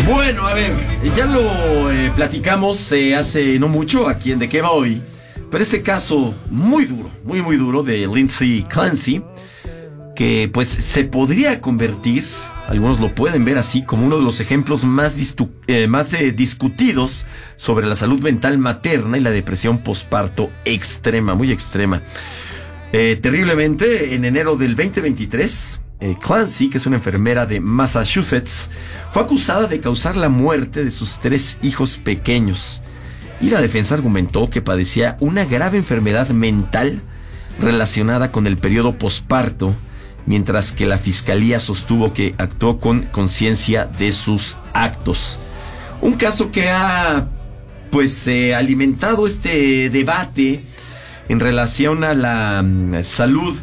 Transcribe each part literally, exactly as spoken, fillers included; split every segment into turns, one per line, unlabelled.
Bueno, a ver, ya lo eh, platicamos eh, hace no mucho aquí en De Qué Va Hoy, pero este caso muy duro, muy muy duro de Lindsay Clancy, que pues se podría convertir, algunos lo pueden ver así, como uno de los ejemplos más, distu- eh, más eh, discutidos sobre la salud mental materna y la depresión posparto extrema, muy extrema. Eh, terriblemente, en enero del veinte veintitrés, eh, Clancy, que es una enfermera de Massachusetts, fue acusada de causar la muerte de sus tres hijos pequeños. Y la defensa argumentó que padecía una grave enfermedad mental relacionada con el periodo posparto, mientras que la fiscalía sostuvo que actuó con conciencia de sus actos. Un caso que ha, pues, eh, alimentado este debate en relación a la um, salud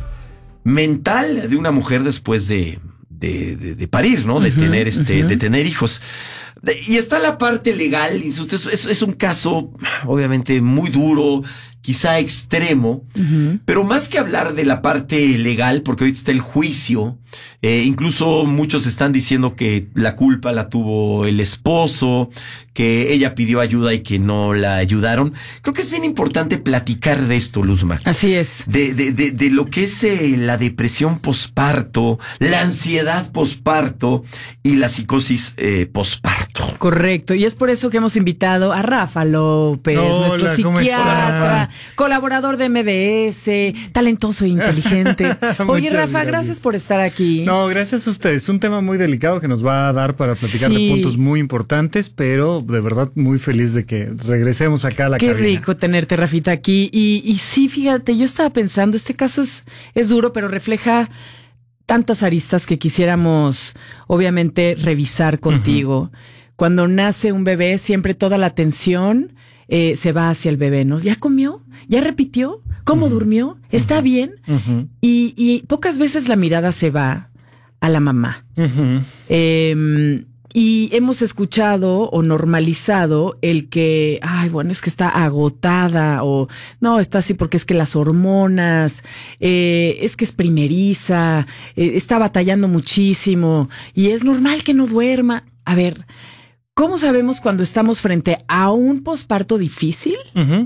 mental de una mujer después de, de, de, de parir, ¿no? De uh-huh, tener este, uh-huh. de tener hijos. De, y está la parte legal, y es, es, es un caso obviamente muy duro, quizá extremo, uh-huh. pero más que hablar de la parte legal, porque ahorita está el juicio, eh, incluso muchos están diciendo que la culpa la tuvo el esposo, que ella pidió ayuda y que no la ayudaron. Creo que es bien importante platicar de esto, Luzma.
Así es.
De, de, de, de lo que es eh, la depresión posparto, la ansiedad posparto y la psicosis eh, posparto.
Correcto, y es por eso que hemos invitado a Rafa López,
Hola,
nuestro psiquiatra, colaborador de M B S, talentoso e inteligente. Oye, Rafa, gracias. gracias por estar aquí.
No, gracias a ustedes. Es un tema muy delicado que nos va a dar para platicar sí. de puntos muy importantes, pero de verdad muy feliz de que regresemos acá a la
Qué
cabina.
Qué rico tenerte, Rafita, aquí. Y, y sí, fíjate, yo estaba pensando, este caso es, es duro, pero refleja tantas aristas que quisiéramos, obviamente, revisar contigo. Uh-huh. Cuando nace un bebé, siempre toda la atención eh, se va hacia el bebé, ¿no? ¿Ya comió? ¿Ya repitió? ¿Cómo uh-huh. durmió? ¿Está uh-huh. bien? Uh-huh. Y, y pocas veces la mirada se va a la mamá. Uh-huh. Eh, y hemos escuchado o normalizado el que, ay, bueno, es que está agotada o no, está así porque es que las hormonas, eh, es que es primeriza, eh, está batallando muchísimo y es normal que no duerma. A ver, ¿cómo sabemos cuando estamos frente a un posparto difícil? Uh-huh.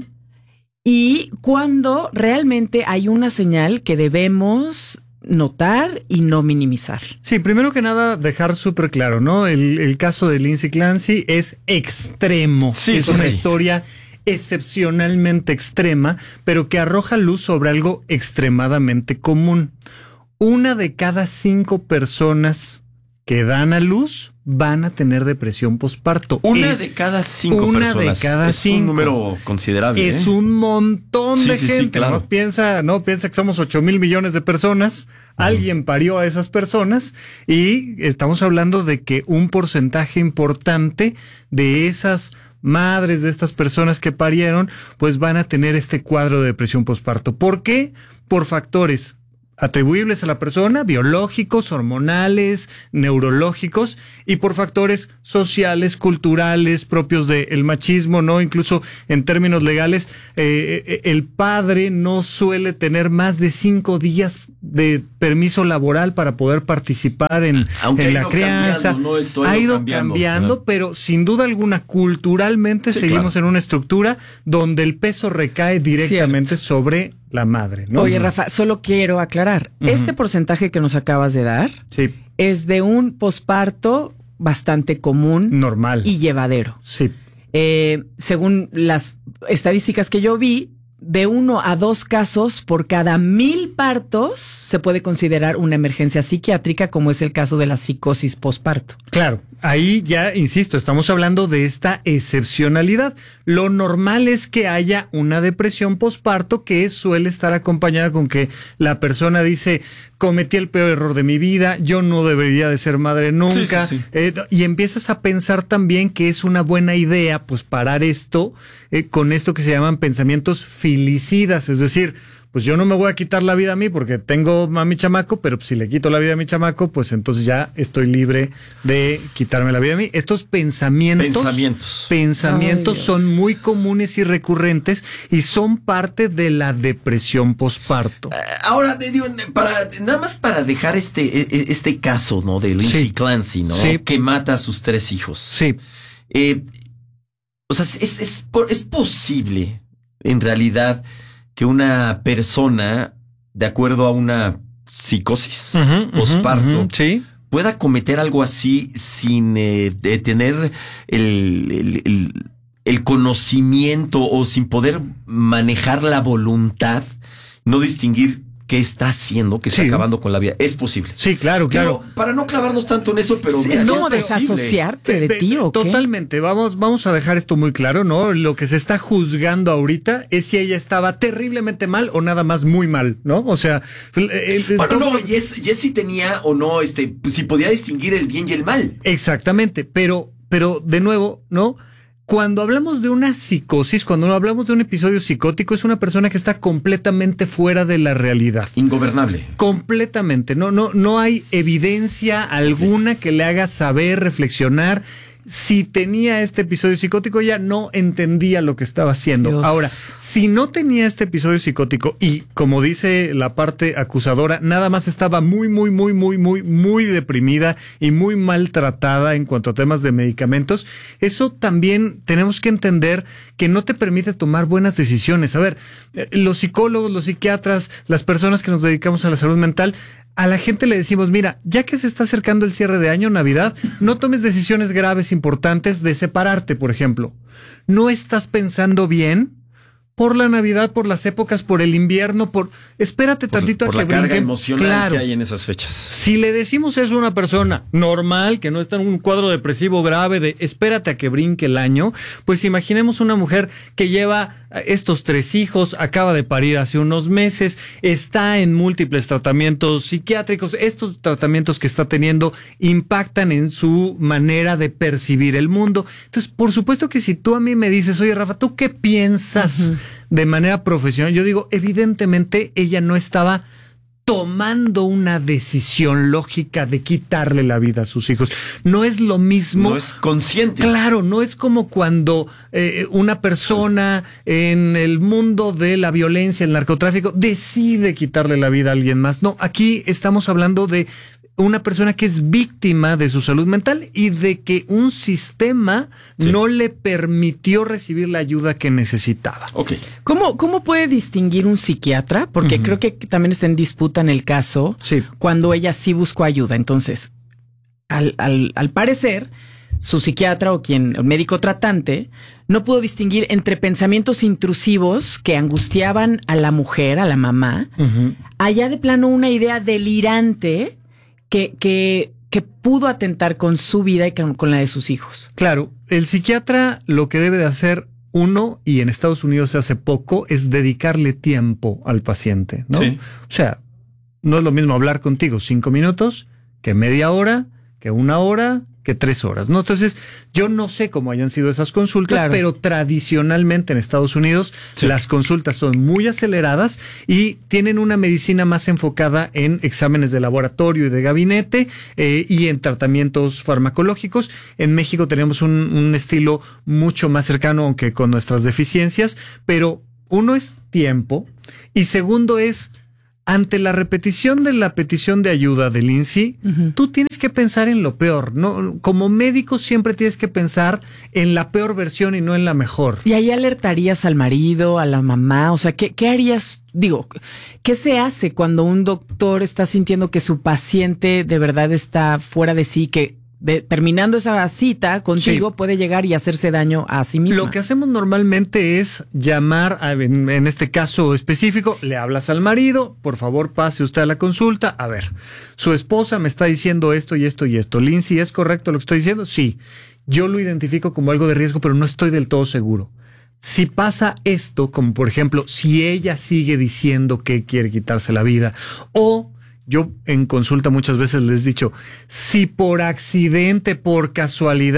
Y cuando realmente hay una señal que debemos notar y no minimizar.
Sí, primero que nada, dejar súper claro, ¿no? El, el caso de Lindsay Clancy es extremo. Sí, es sí, una sí. historia excepcionalmente extrema, pero que arroja luz sobre algo extremadamente común. Una de cada cinco personas que dan a luz van a tener depresión posparto.
Una
es,
de cada cinco
una
personas.
De cada
es
cinco.
un número considerable.
Es
¿eh?
un montón
sí,
de
sí,
gente.
Sí, claro.
¿no? Piensa, no, piensa que somos ocho mil millones de personas. Uh-huh. Alguien parió a esas personas y estamos hablando de que un porcentaje importante de esas madres, de estas personas que parieron, pues van a tener este cuadro de depresión posparto. ¿Por qué? Por factores atribuibles a la persona, biológicos, hormonales, neurológicos, y por factores sociales, culturales, propios del machismo, ¿no? Incluso en términos legales, eh, el padre no suele tener más de cinco días de permiso laboral para poder participar en, en la crianza.
No Esto ha,
ha ido
cambiando,
cambiando, ¿no? Pero sin duda alguna, culturalmente sí, seguimos claro. en una estructura donde el peso recae directamente Cierto. sobre la madre, ¿no?
Oye, Rafa, solo quiero aclarar, uh-huh. este porcentaje que nos acabas de dar
sí.
es de un posparto bastante común,
normal
y llevadero.
Sí.
Eh, según las estadísticas que yo vi, de uno a dos casos por cada mil partos se puede considerar una emergencia psiquiátrica, como es el caso de la psicosis posparto.
Claro, ahí ya, insisto, estamos hablando de esta excepcionalidad. Lo normal es que haya una depresión posparto que suele estar acompañada con que la persona dice, cometí el peor error de mi vida, yo no debería de ser madre nunca. Sí, sí, sí. Eh, y empiezas a pensar también que es una buena idea, pues, parar esto eh, con esto que se llaman pensamientos filicidas, es decir, pues yo no me voy a quitar la vida a mí porque tengo a mi chamaco, pero si le quito la vida a mi chamaco, pues entonces ya estoy libre de quitarme la vida a mí. Estos pensamientos,
Pensamientos.
pensamientos
Ay,
son muy comunes y recurrentes y son parte de la depresión posparto.
Ahora, digo, para, nada más para dejar este, este caso, ¿no? De Lindsay
Sí.
Clancy, ¿no?
Sí.
Que mata a sus tres hijos.
Sí.
Eh, o sea, es, es, es posible, en realidad, que una persona, de acuerdo a una psicosis
Ujú,
posparto,
ujú, ujú, sí.
pueda cometer algo así sin eh, de tener el, el, el, el conocimiento o sin poder manejar la voluntad, no distinguir qué está haciendo, qué está
Sí.
acabando con la vida. Es posible.
Sí, claro, claro.
Digo, para no clavarnos tanto en eso, pero...
Es
mira,
como
es posible.
desasociarte de
Pe-
ti, ¿o qué?
Totalmente. Vamos, vamos a dejar esto muy claro, ¿no? Lo que se está juzgando ahorita es si ella estaba terriblemente mal o nada más muy mal, ¿no? O sea, el- el-
Bueno,
todo-
no, Jess, Jess sí tenía o no, este, pues, si podía distinguir el bien y el mal.
Exactamente, pero, pero de nuevo, ¿no? Cuando hablamos de una psicosis, cuando hablamos de un episodio psicótico, es una persona que está completamente fuera de la realidad.
Ingobernable.
Completamente. No, no, no hay evidencia alguna que le haga saber, reflexionar. Si tenía este episodio psicótico, ella no entendía lo que estaba haciendo.
Dios.
Ahora, si no tenía este episodio psicótico y, como dice la parte acusadora, nada más estaba muy, muy, muy, muy, muy, muy deprimida y muy maltratada en cuanto a temas de medicamentos, eso también tenemos que entender que no te permite tomar buenas decisiones. A ver, eh, los psicólogos, los psiquiatras, las personas que nos dedicamos a la salud mental, a la gente le decimos, mira, ya que se está acercando el cierre de año, Navidad, no tomes decisiones graves, importantes de separarte, por ejemplo. No estás pensando bien por la Navidad, por las épocas, por el invierno, por... Espérate
Por,
tantito
por
a
la
que
carga
brinquen.
emocional
Claro.
que hay en esas fechas.
Si le decimos eso a una persona normal, que no está en un cuadro depresivo grave de espérate a que brinque el año, pues imaginemos una mujer que lleva estos tres hijos, acaba de parir hace unos meses, está en múltiples tratamientos psiquiátricos, estos tratamientos que está teniendo impactan en su manera de percibir el mundo. Entonces, por supuesto que si tú a mí me dices, oye Rafa, ¿tú qué piensas uh-huh. de manera profesional? Yo digo, evidentemente ella no estaba tomando una decisión lógica de quitarle la vida a sus hijos. No es lo mismo.
No es consciente.
Claro, no es como cuando eh, una persona en el mundo de la violencia, el narcotráfico, decide quitarle la vida a alguien más. No, aquí estamos hablando de una persona que es víctima de su salud mental y de que un sistema sí. no le permitió recibir la ayuda que necesitaba.
Okay.
¿Cómo, cómo puede distinguir un psiquiatra? Porque uh-huh. creo que también está en disputa en el caso
sí.
cuando ella sí buscó ayuda. Entonces, al, al, al parecer, su psiquiatra o quien, el médico tratante, no pudo distinguir entre pensamientos intrusivos que angustiaban a la mujer, a la mamá, uh-huh. allá de plano una idea delirante Que, que, que pudo atentar con su vida y con, con la de sus hijos.
Claro, el psiquiatra lo que debe de hacer uno, y en Estados Unidos se hace poco, es dedicarle tiempo al paciente, ¿no?
Sí.
O sea, no es lo mismo hablar contigo cinco minutos que media hora, que una hora, que tres horas, ¿no? Entonces, yo no sé cómo hayan sido esas consultas,
claro.
pero tradicionalmente en Estados Unidos sí. las consultas son muy aceleradas y tienen una medicina más enfocada en exámenes de laboratorio y de gabinete eh, y en tratamientos farmacológicos. En México tenemos un, un estilo mucho más cercano, aunque con nuestras deficiencias, pero uno es tiempo y segundo es... Ante la repetición de la petición de ayuda de Lindsay, uh-huh. tú tienes que pensar en lo peor, ¿no? Como médico siempre tienes que pensar en la peor versión y no en la mejor.
¿Y ahí alertarías al marido, a la mamá? O sea, ¿qué, qué harías? Digo, ¿qué se hace cuando un doctor está sintiendo que su paciente de verdad está fuera de sí, que de, terminando esa cita contigo sí. puede llegar y hacerse daño a sí misma?
Lo que hacemos normalmente es llamar, a, en, en este caso específico, le hablas al marido, por favor pase usted a la consulta. A ver, su esposa me está diciendo esto y esto y esto. Lindsay, ¿es correcto lo que estoy diciendo? Sí. Yo lo identifico como algo de riesgo, pero no estoy del todo seguro. Si pasa esto, como por ejemplo, si ella sigue diciendo que quiere quitarse la vida, o yo en consulta muchas veces les he dicho, si por accidente, por casualidad,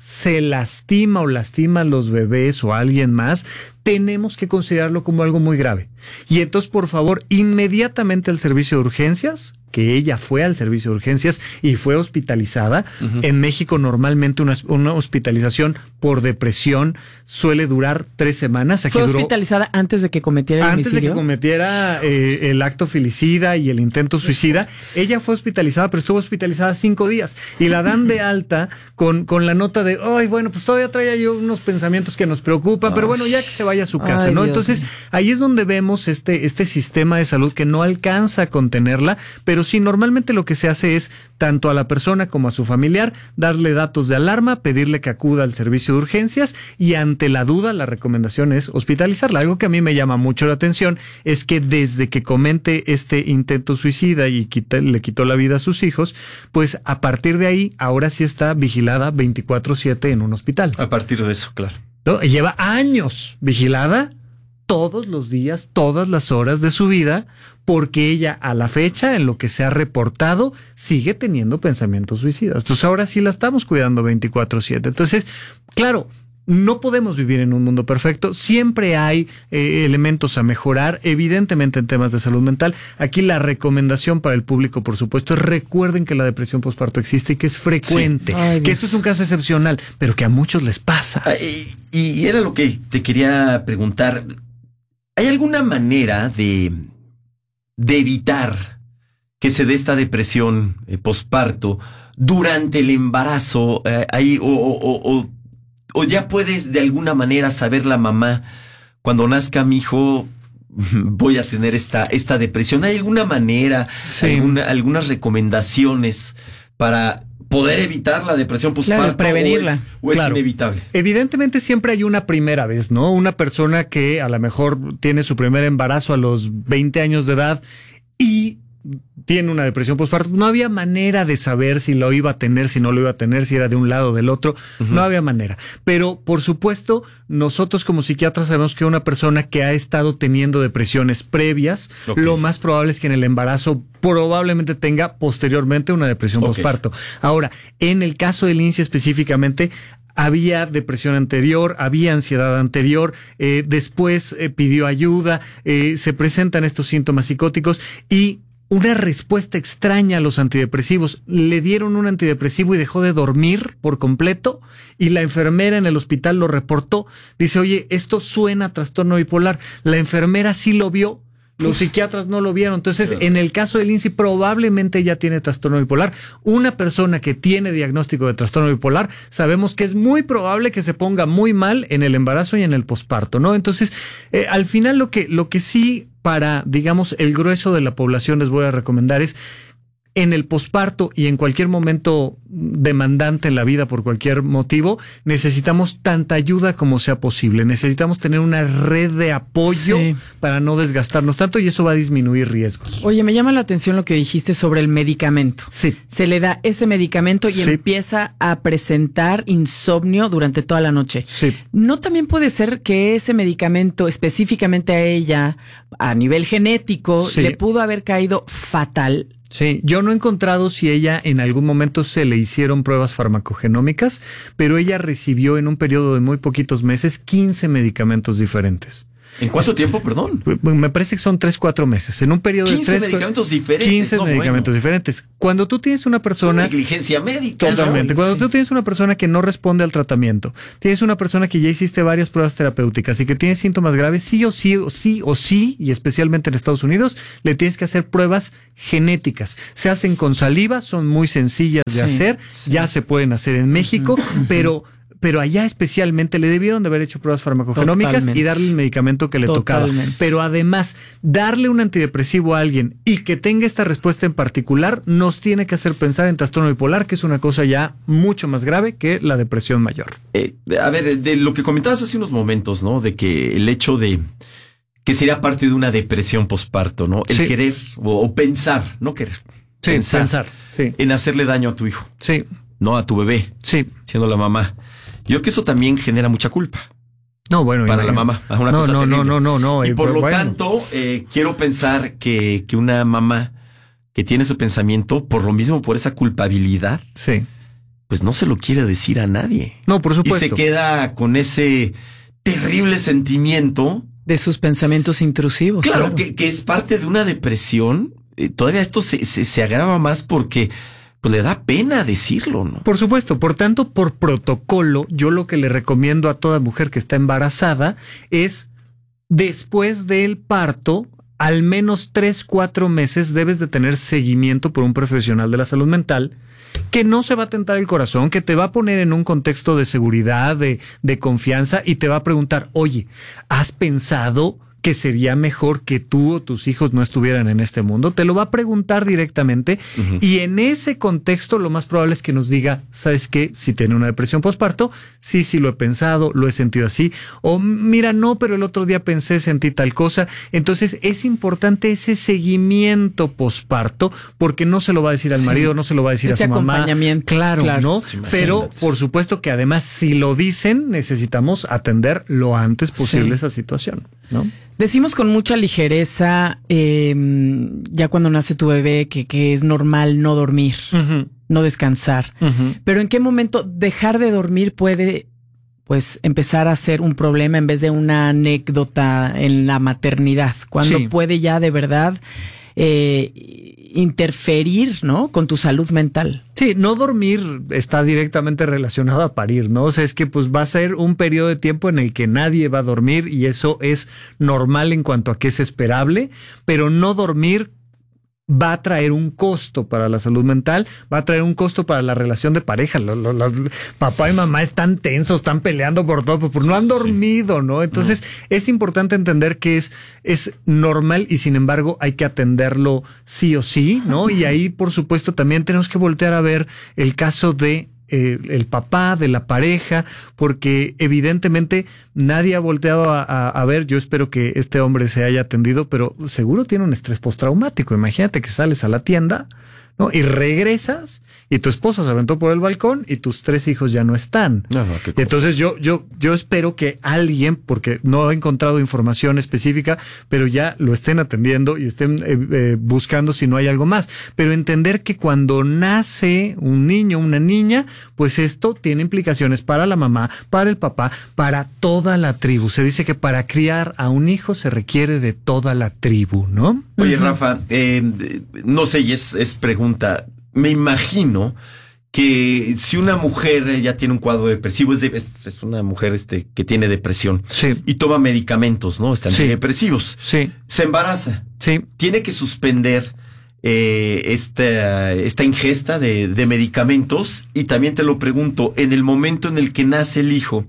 se lastima o lastima a los bebés o a alguien más, tenemos que considerarlo como algo muy grave. Y entonces, por favor, inmediatamente al servicio de urgencias, que ella fue al servicio de urgencias y fue hospitalizada. Uh-huh. En México normalmente una, una hospitalización por depresión suele durar tres semanas. Aquí
¿Fue
duró,
hospitalizada antes de que cometiera el
antes
homicidio?
de que cometiera eh, el acto filicida y el intento suicida. Ella fue hospitalizada, pero estuvo hospitalizada cinco días. Y la dan de alta con, con la nota de, ay, bueno, pues todavía traía yo unos pensamientos que nos preocupan, ay, pero bueno, ya que se vaya a su casa, ay, ¿no? Dios. Entonces, ahí es donde vemos este, este sistema de salud que no alcanza a contenerla, pero sí, normalmente lo que se hace es, tanto a la persona como a su familiar, darle datos de alarma, pedirle que acuda al servicio de urgencias y ante la duda la recomendación es hospitalizarla. Algo que a mí me llama mucho la atención es que desde que comente este intento suicida y quita, le quitó la vida a sus hijos, pues a partir de ahí ahora sí está vigilada veinticuatro siete en un hospital.
A partir de eso, claro.
¿No? Lleva años vigilada todos los días, todas las horas de su vida, porque ella a la fecha, en lo que se ha reportado, sigue teniendo pensamientos suicidas. Entonces ahora sí la estamos cuidando veinticuatro siete. Entonces, claro, no podemos vivir en un mundo perfecto. Siempre hay eh, elementos a mejorar, evidentemente en temas de salud mental. Aquí la recomendación para el público, por supuesto, es recuerden que la depresión postparto existe y que es frecuente, sí. Ay, que esto es un caso excepcional, pero que a muchos les pasa.
Ah, y, y era lo que te quería preguntar. ¿Hay alguna manera de, de evitar que se dé esta depresión eh, posparto durante el embarazo? Eh, ahí, o, o, o, o ya puedes de alguna manera saber la mamá, cuando nazca mi hijo voy a tener esta, esta depresión. ¿Hay alguna manera, sí. alguna, algunas recomendaciones para poder evitar la depresión postparto?
Claro, prevenirla.
¿O es, o es
claro.
inevitable?
Evidentemente siempre hay una primera vez, ¿no? Una persona que a lo mejor tiene su primer embarazo a los veinte años de edad y tiene una depresión postparto. No había manera de saber si lo iba a tener, si no lo iba a tener, si era de un lado o del otro. Uh-huh. No había manera. Pero, por supuesto, nosotros como psiquiatras sabemos que una persona que ha estado teniendo depresiones previas, okay, lo más probable es que en el embarazo probablemente tenga posteriormente una depresión okay. postparto. Ahora, en el caso del Lindsay específicamente, había depresión anterior, había ansiedad anterior, eh, después eh, pidió ayuda, eh, se presentan estos síntomas psicóticos y una respuesta extraña a los antidepresivos. Le dieron un antidepresivo y dejó de dormir por completo y la enfermera en el hospital lo reportó. Dice, oye, esto suena a trastorno bipolar. La enfermera sí lo vio. Los psiquiatras no lo vieron. Entonces, claro, en el caso de Lindsay, probablemente ella tiene trastorno bipolar. Una persona que tiene diagnóstico de trastorno bipolar, sabemos que es muy probable que se ponga muy mal en el embarazo y en el posparto, ¿no? Entonces, eh, al final lo que, lo que sí para, digamos, el grueso de la población les voy a recomendar es, en el posparto y en cualquier momento demandante en la vida por cualquier motivo, necesitamos tanta ayuda como sea posible. Necesitamos tener una red de apoyo, sí, para no desgastarnos tanto y eso va a disminuir riesgos.
Oye, me llama la atención lo que dijiste sobre el medicamento.
Sí.
Se le da ese medicamento y sí, empieza a presentar insomnio durante toda la noche.
Sí. ¿No
también puede ser que ese medicamento específicamente a ella, a nivel genético, sí, le pudo haber caído fatal?
Sí, yo no he encontrado si ella en algún momento se le hicieron pruebas farmacogenómicas, pero ella recibió en un periodo de muy poquitos meses quince medicamentos diferentes.
¿En cuánto tiempo, perdón?
Me parece que son tres, cuatro meses. En un periodo de tres...
quince medicamentos diferentes.
quince
no,
medicamentos
bueno.
diferentes. Cuando tú tienes una persona...
Es negligencia médica.
Totalmente.
¿No?
Cuando
sí.
tú tienes una persona que no responde al tratamiento, tienes una persona que ya hiciste varias pruebas terapéuticas y que tiene síntomas graves, sí o sí o sí o sí, y especialmente en Estados Unidos, le tienes que hacer pruebas genéticas. Se hacen con saliva, son muy sencillas de sí, hacer, sí. ya se pueden hacer en México, uh-huh, pero... pero allá especialmente le debieron de haber hecho pruebas farmacogenómicas Totalmente. y darle el medicamento que le Totalmente. tocaba. Pero además, darle un antidepresivo a alguien y que tenga esta respuesta en particular nos tiene que hacer pensar en trastorno bipolar, que es una cosa ya mucho más grave que la depresión mayor.
Eh, a ver, de lo que comentabas hace unos momentos, ¿no? De que el hecho de que sería parte de una depresión posparto, ¿no? El sí. querer o, o pensar, no querer.
Sí,
pensar,
pensar sí.
en hacerle daño a tu hijo.
Sí.
No a tu bebé.
Sí.
Siendo la mamá. Yo creo que eso también genera mucha culpa.
No, bueno.
Para
no,
la mamá. Es una
no,
cosa
no,
terrible.
no, no, no, no.
Y por
bueno.
lo tanto, eh, quiero pensar que, que una mamá que tiene ese pensamiento, por lo mismo, por esa culpabilidad,
sí,
pues no se lo quiere decir a nadie.
No, por supuesto.
Y se queda con ese terrible sentimiento
de sus pensamientos intrusivos.
Claro,
claro.
Que, que es parte de una depresión. Eh, todavía esto se, se, se agrava más porque pues, le da pena decirlo, ¿no?
Por supuesto. Por tanto, por protocolo, yo lo que le recomiendo a toda mujer que está embarazada es, después del parto, al menos tres, cuatro meses debes de tener seguimiento por un profesional de la salud mental que no se va a tentar el corazón, que te va a poner en un contexto de seguridad, de, de confianza y te va a preguntar, oye, ¿has pensado que sería mejor que tú o tus hijos no estuvieran en este mundo? Te lo va a preguntar directamente uh-huh. y en ese contexto lo más probable es que nos diga, ¿sabes qué? Si tiene una depresión postparto, sí, sí lo he pensado, lo he sentido así, o mira, no, pero el otro día pensé, sentí tal cosa. Entonces es importante ese seguimiento postparto porque no se lo va a decir al sí. marido, no se lo va a decir
ese
a su mamá.
Acompañamiento.
Claro,
claro.
¿no?
Sí,
pero por supuesto que además si lo dicen necesitamos atender lo antes posible sí. esa situación, ¿no?
Decimos con mucha ligereza, eh, ya cuando nace tu bebé, que, que es normal no dormir, uh-huh. no descansar. Uh-huh. Pero ¿en qué momento dejar de dormir puede, pues, empezar a ser un problema en vez de una anécdota en la maternidad? ¿Cuándo sí. puede ya de verdad eh, interferir, ¿no? con tu salud mental?
Sí, no dormir está directamente relacionado a parir, ¿no? O sea, es que pues va a ser un periodo de tiempo en el que nadie va a dormir y eso es normal en cuanto a que es esperable, pero no dormir va a traer un costo para la salud mental, va a traer un costo para la relación de pareja. Los, los, los, papá y mamá están tensos, están peleando por todo, pues no han dormido, ¿no? Entonces no. es importante entender que es, es normal y sin embargo hay que atenderlo sí o sí, ¿no? Y ahí, por supuesto, también tenemos que voltear a ver el caso de Eh, el papá, de la pareja, porque evidentemente nadie ha volteado a, a, a ver, yo espero que este hombre se haya atendido, pero seguro tiene un estrés postraumático. Imagínate que sales a la tienda, ¿no? Y regresas y tu esposa se aventó por el balcón y tus tres hijos ya no están.
No, no, qué cosa.
Entonces yo, yo, yo espero que alguien, porque no he encontrado información específica, pero ya lo estén atendiendo y estén eh, eh, buscando si no hay algo más. Pero entender que cuando nace un niño, una niña, pues esto tiene implicaciones para la mamá, para el papá, para toda la tribu. Se dice que para criar a un hijo se requiere de toda la tribu, ¿no?
Oye, Rafa, eh, no sé, y es, es pregunta. Me imagino que si una mujer ya tiene un cuadro depresivo, es, de, es, es una mujer este que tiene depresión
sí.
y toma medicamentos, ¿no? Están
sí.
depresivos.
Sí.
Se embaraza.
Sí.
Tiene que suspender eh, esta, esta ingesta de, de medicamentos. Y también te lo pregunto, en el momento en el que nace el hijo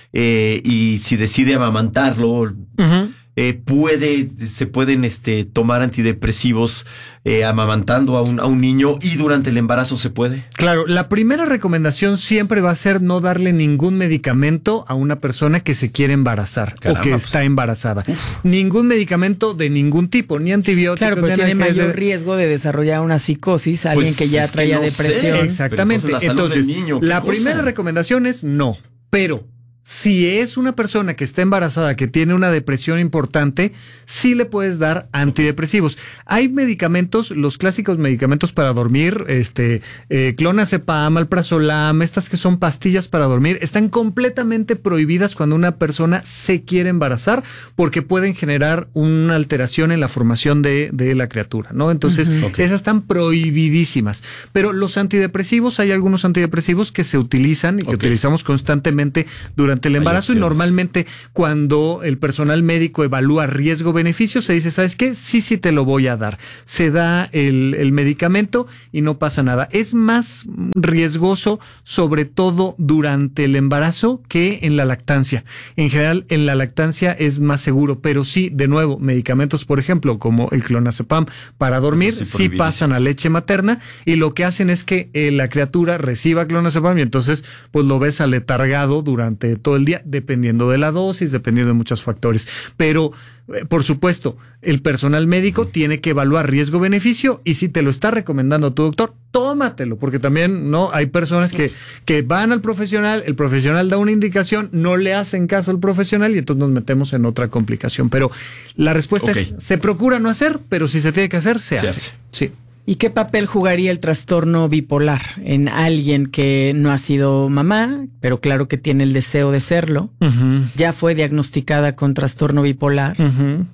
eh, y si decide amamantarlo, uh-huh. Eh, puede, se pueden este, tomar antidepresivos eh, amamantando a un, a un niño y durante el embarazo se puede.
Claro, la primera recomendación siempre va a ser no darle ningún medicamento a una persona que se quiere embarazar. Caramba, o que pues, está embarazada. Uf. Ningún medicamento de ningún tipo, ni antibióticos.
Claro, pero
ni
tiene mayor
de...
riesgo de desarrollar una psicosis, alguien
pues
que ya traía
que no
depresión.
Sé.
Exactamente.
Entonces, la,
entonces,
niño,
la
cosa?
primera recomendación es no, pero si es una persona que está embarazada, que tiene una depresión importante, sí le puedes dar antidepresivos. Hay medicamentos, los clásicos medicamentos para dormir, este, eh, clonazepam, alprazolam, estas que son pastillas para dormir, están completamente prohibidas cuando una persona se quiere embarazar porque pueden generar una alteración en la formación de, de la criatura, ¿no? Entonces, uh-huh. okay. esas están prohibidísimas. Pero los antidepresivos, hay algunos antidepresivos que se utilizan y que okay. utilizamos constantemente durante durante el embarazo y normalmente cuando el personal médico evalúa riesgo-beneficio se dice, ¿sabes qué? Sí, sí te lo voy a dar. Se da el, el medicamento y no pasa nada. Es más riesgoso sobre todo durante el embarazo que en la lactancia. En general en la lactancia es más seguro, pero sí, de nuevo, medicamentos por ejemplo como el clonazepam para dormir sí, sí pasan a leche materna y lo que hacen es que eh, la criatura reciba clonazepam y entonces pues lo ves aletargado durante todo el día, dependiendo de la dosis, dependiendo de muchos factores. Pero, eh, por supuesto, el personal médico tiene que evaluar riesgo-beneficio y si te lo está recomendando tu doctor, tómatelo, porque también no hay personas que, que van al profesional, el profesional da una indicación, no le hacen caso al profesional y entonces nos metemos en otra complicación. Pero la respuesta okay. es, se procura no hacer, pero si se tiene que hacer, se, se hace. hace. Sí.
¿Y qué papel jugaría el trastorno bipolar en alguien que no ha sido mamá, pero claro que tiene el deseo de serlo? Uh-huh. Ya fue diagnosticada con trastorno bipolar.
Uh-huh.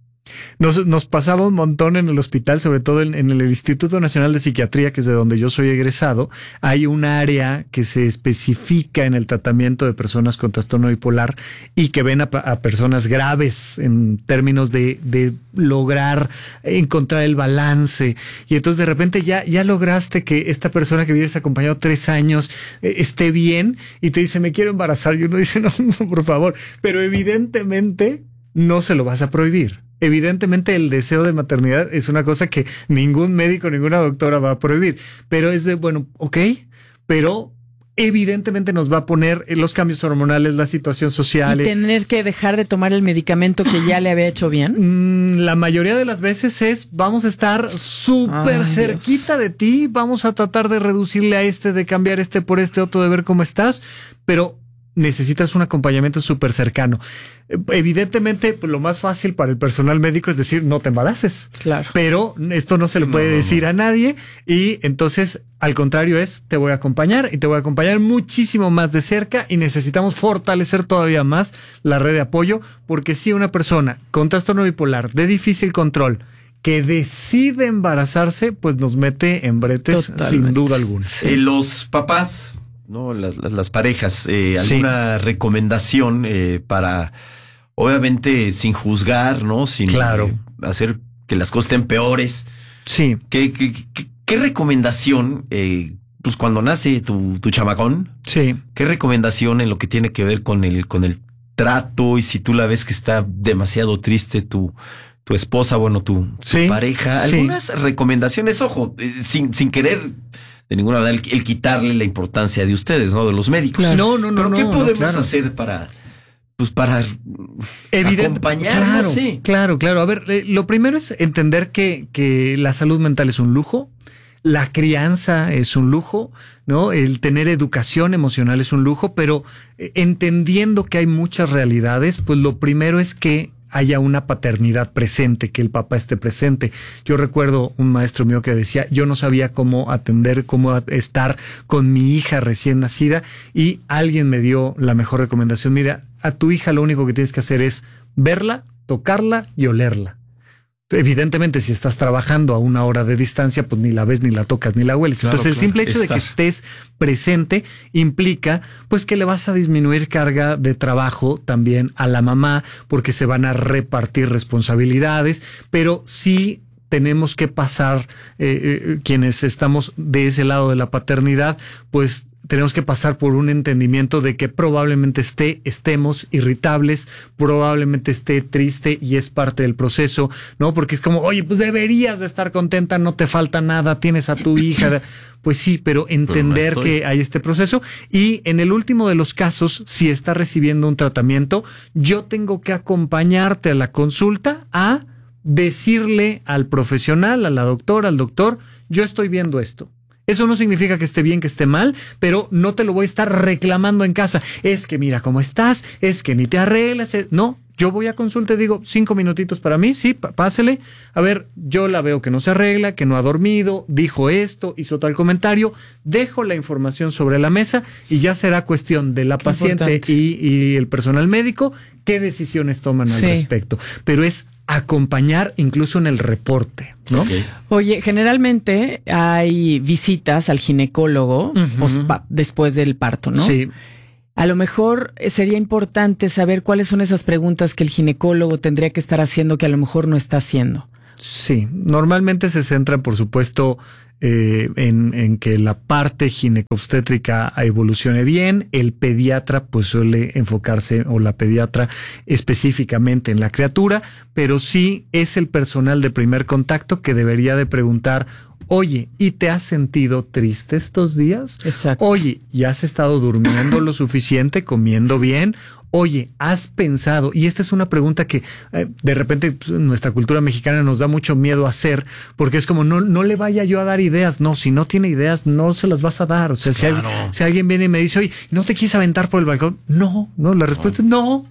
Nos, nos pasaba un montón en el hospital, sobre todo en, en el Instituto Nacional de Psiquiatría, que es de donde yo soy egresado. Hay un área que se especifica en el tratamiento de personas con trastorno bipolar y que ven a, a personas graves en términos de, de lograr encontrar el balance. Y entonces de repente ya, ya lograste que esta persona que vienes acompañado tres años eh, esté bien y te dice, me quiero embarazar. Y uno dice, no, no, por favor. Pero evidentemente no se lo vas a prohibir. Evidentemente el deseo de maternidad es una cosa que ningún médico, ninguna doctora va a prohibir, pero es de, bueno, ok, pero evidentemente nos va a poner los cambios hormonales, la situación social.
¿Y tener que dejar de tomar el medicamento que ya le había hecho bien?
La mayoría de las veces es, vamos a estar súper cerquita de ti, vamos a tratar de reducirle a este, de cambiar este por este otro, de ver cómo estás, pero necesitas un acompañamiento súper cercano. Evidentemente, pues, lo más fácil para el personal médico es decir, no te embaraces.
Claro.
Pero esto no se le puede no, decir no. a nadie y entonces, al contrario, es te voy a acompañar y te voy a acompañar muchísimo más de cerca y necesitamos fortalecer todavía más la red de apoyo porque si una persona con trastorno bipolar de difícil control que decide embarazarse, pues nos mete en bretes Totalmente. Sin duda alguna.
Sí. Eh, los papás... No, las, las, las parejas, eh, alguna sí. recomendación eh, para, obviamente, sin juzgar, ¿no? Sin
claro.
eh, hacer que las cosas estén peores.
Sí.
¿Qué, qué, qué, qué recomendación, eh, pues cuando nace tu, tu chamacón?
Sí.
¿Qué recomendación en lo que tiene que ver con el, con el trato y si tú la ves que está demasiado triste tu, tu esposa, bueno, tu,
sí.
tu pareja? Algunas sí. recomendaciones, ojo, eh, sin, sin querer... de ninguna manera el, el quitarle la importancia de ustedes, ¿no? De los médicos.
Claro. No, no, no.
Pero ¿qué
no,
podemos
no, claro.
hacer para, pues para
Evidente,
acompañar?
Claro,
no sé.
claro, claro. A ver, eh, lo primero es entender que, que la salud mental es un lujo. La crianza es un lujo, ¿no? El tener educación emocional es un lujo, pero eh, entendiendo que hay muchas realidades, pues lo primero es que haya una paternidad presente, que el papá esté presente. Yo recuerdo un maestro mío que decía, yo no sabía cómo atender, cómo estar con mi hija recién nacida y alguien me dio la mejor recomendación. Mira, a tu hija lo único que tienes que hacer es verla, tocarla y olerla. Evidentemente, si estás trabajando a una hora de distancia, pues ni la ves, ni la tocas, ni la hueles. Claro, Entonces, claro. el simple hecho Estar. de que estés presente implica pues que le vas a disminuir carga de trabajo también a la mamá, porque se van a repartir responsabilidades, pero sí tenemos que pasar, eh, eh, quienes estamos de ese lado de la paternidad, pues tenemos que pasar por un entendimiento de que probablemente esté, estemos irritables, probablemente esté triste y es parte del proceso, ¿no? Porque es como, oye, pues deberías de estar contenta, no te falta nada, tienes a tu hija. Pues sí, pero entender pero no que hay este proceso. Y en el último de los casos, si está recibiendo un tratamiento, yo tengo que acompañarte a la consulta a decirle al profesional, a la doctora, al doctor, yo estoy viendo esto. Eso no significa que esté bien, que esté mal, pero no te lo voy a estar reclamando en casa. Es que mira cómo estás, es que ni te arreglas. Es... No, yo voy a consulta y digo, cinco minutitos para mí, sí, pásele. A ver, yo la veo que no se arregla, que no ha dormido, dijo esto, hizo tal comentario. Dejo la información sobre la mesa y ya será cuestión de la Qué paciente y, y el personal médico qué decisiones toman al sí. respecto. Pero es acompañar incluso en el reporte, ¿no? Okay.
Oye, generalmente hay visitas al ginecólogo uh-huh. pues, pa, después del parto, ¿no?
Sí.
A lo mejor sería importante saber cuáles son esas preguntas que el ginecólogo tendría que estar haciendo que a lo mejor no está haciendo.
Sí, normalmente se centra, por supuesto, eh, en, en que la parte ginecobstétrica evolucione bien. El pediatra pues suele enfocarse, o la pediatra específicamente en la criatura, pero sí es el personal de primer contacto que debería de preguntar, oye, ¿y te has sentido triste estos días?
Exacto.
Oye, ¿y has estado durmiendo lo suficiente, comiendo bien? Oye, ¿has pensado? Y esta es una pregunta que eh, de repente pues, nuestra cultura mexicana nos da mucho miedo hacer, porque es como, no, no le vaya yo a dar ideas. No, si no tiene ideas, no se las vas a dar. O sea, claro. si, hay, si alguien viene y me dice, oye, ¿no te quieres aventar por el balcón? No, no, la respuesta no. es no.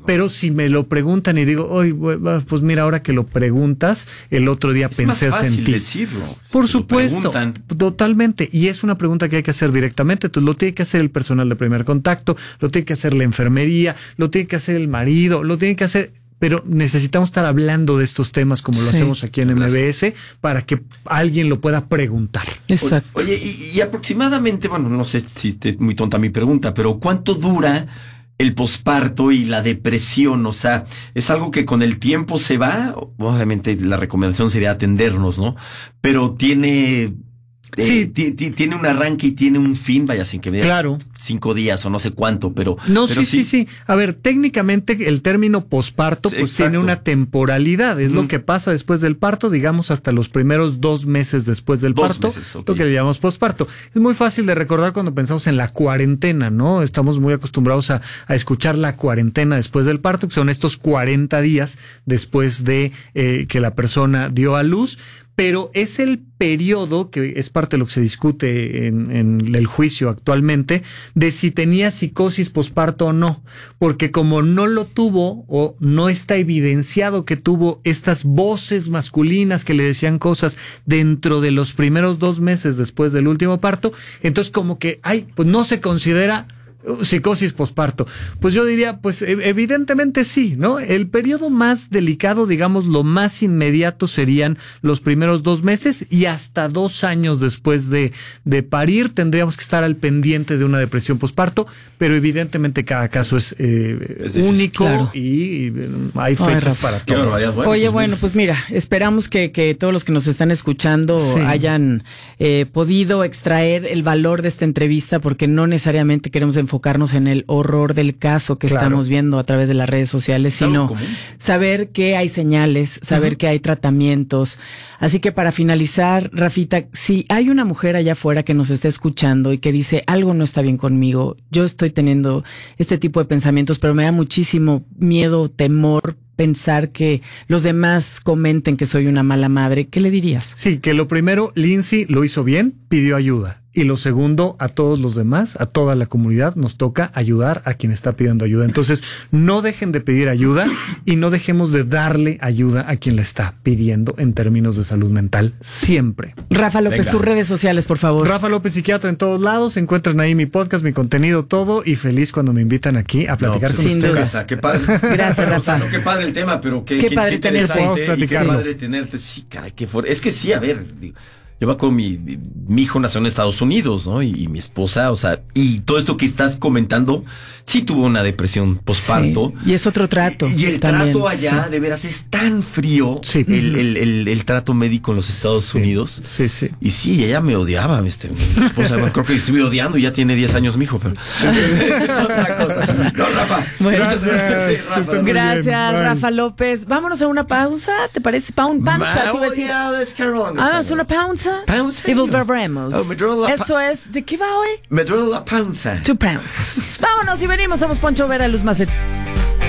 Pero si me lo preguntan y digo, oye, pues mira, ahora que lo preguntas, el otro día
es
pensé
más fácil
en ti.
decirlo.
Por
Si
supuesto, totalmente. Y es una pregunta que hay que hacer directamente. Entonces lo tiene que hacer el personal de primer contacto, lo tiene que hacer la enfermería, lo tiene que hacer el marido, lo tiene que hacer... Pero necesitamos estar hablando de estos temas como lo sí, hacemos aquí en M B S para que alguien lo pueda preguntar.
Exacto.
Oye, y, y aproximadamente, bueno, no sé si es muy tonta mi pregunta, pero ¿cuánto dura el posparto y la depresión? O sea, ¿es algo que con el tiempo se va? Obviamente la recomendación sería atendernos, ¿no? Pero tiene... Eh, sí, t- t- tiene un arranque y tiene un fin, vaya, sin que me digas
claro.
cinco días o no sé cuánto, pero...
No,
pero
sí, sí, sí, sí. A ver, técnicamente el término posparto
sí,
pues
exacto.
tiene una temporalidad. Es mm. lo que pasa después del parto, digamos, hasta los primeros dos meses después del
dos
parto.
Meses, okay.
Lo que le llamamos posparto. Es muy fácil de recordar cuando pensamos en la cuarentena, ¿no? Estamos muy acostumbrados a, a escuchar la cuarentena después del parto, que son estos cuarenta días después de eh, que la persona dio a luz. Pero es el periodo, que es parte de lo que se discute en, en el juicio actualmente, de si tenía psicosis posparto o no. Porque como no lo tuvo o no está evidenciado que tuvo estas voces masculinas que le decían cosas dentro de los primeros dos meses después del último parto, entonces como que, ay, pues no se considera... psicosis posparto. Pues yo diría, pues evidentemente sí, ¿no? El periodo más delicado, digamos, lo más inmediato serían los primeros dos meses y hasta dos años después de, de parir tendríamos que estar al pendiente de una depresión posparto, pero evidentemente cada caso es, eh, es único claro. y, y hay fechas Ay, para todo.
Bueno, Oye, pues, bueno, pues mira, esperamos que, que todos los que nos están escuchando sí. hayan eh, podido extraer el valor de esta entrevista, porque no necesariamente queremos enfocarnos en el horror del caso que claro. estamos viendo a través de las redes sociales, sino saber que hay señales, saber uh-huh. que hay tratamientos. Así que para finalizar, Rafita, si hay una mujer allá afuera que nos está escuchando y que dice algo no está bien conmigo, yo estoy teniendo este tipo de pensamientos, pero me da muchísimo miedo, temor, pensar que los demás comenten que soy una mala madre, ¿qué le dirías?
Sí, que lo primero, Lindsay lo hizo bien, pidió ayuda. Y lo segundo, a todos los demás, a toda la comunidad, nos toca ayudar a quien está pidiendo ayuda. Entonces, no dejen de pedir ayuda y no dejemos de darle ayuda a quien la está pidiendo en términos de salud mental, siempre.
Rafa López, Venga. tus redes sociales, por favor.
Rafa López, psiquiatra en todos lados. Encuentran ahí mi podcast, mi contenido, todo. Y feliz cuando me invitan aquí a platicar no, pues, con
sin
ustedes.
Duda.
Qué padre.
Gracias, Rafa.
No, qué padre el tema, pero qué,
qué,
qué,
padre
qué interesante.
tenerte.
Y qué padre tenerte. Sí, caray, qué fuerte. Es que sí, a ver... Digo, yo me acuerdo, mi, mi hijo nació en Estados Unidos, ¿no? Y, y mi esposa, o sea, y todo esto que estás comentando, sí tuvo una depresión posparto.
Sí, y es otro trato.
Y, y el
también,
trato allá, sí. de veras, es tan frío, sí. el, el, el, el trato médico en los Estados
sí.
Unidos.
Sí, sí.
Y sí, ella me odiaba, este, mi esposa, bueno, creo que estoy odiando, ya tiene diez años mi hijo, pero es otra cosa. No, Rafa,
bueno,
muchas gracias. Sí, Rafa.
Gracias, Rafa López. Vámonos a una pausa, ¿te parece? Paun, panza, te iba a decir. Ah, es una pausa.
Pausa.
Y volveremos.
Oh,
Esto es de qué va hoy.
Me duele la panza.
Two pounds. Vámonos y venimos. Somos Poncho Vera, Luz Macet.